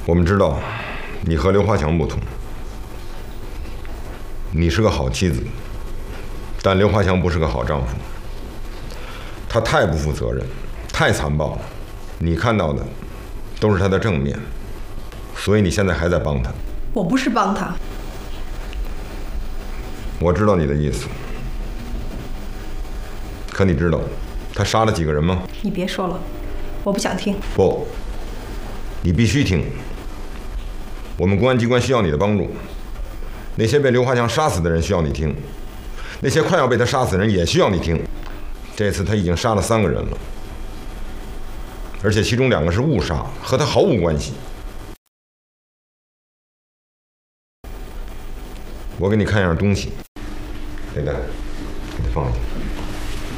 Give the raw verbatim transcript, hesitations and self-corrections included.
我们知道，你和刘华强不同，你是个好妻子，但刘华强不是个好丈夫。他太不负责任，太残暴了。你看到的都是他的正面，所以你现在还在帮他。 我不是帮他。 我知道你的意思，可你知道他杀了几个人吗？ 你别说了，我不想听。 不，你必须听。我们公安机关需要你的帮助。那些被刘华强杀死的人需要你听，那些快要被他杀死的人也需要你听。这次他已经杀了三个人了，而且其中两个是误杀，和他毫无关系。我给你看一样东西，等等，给他放下去。